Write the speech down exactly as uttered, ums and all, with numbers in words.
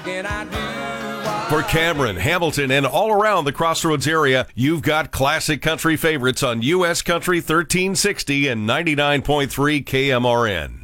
And I do. For Cameron, Hamilton, and all around the Crossroads area, you've got classic country favorites on U S Country thirteen sixty and ninety-nine point three K M R N.